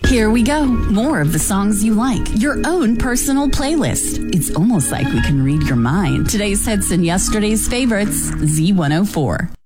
Here we go. More of the songs you like. Your own personal playlist. It's almost like we can read your mind. Today's hits and yesterday's favorites. Z104.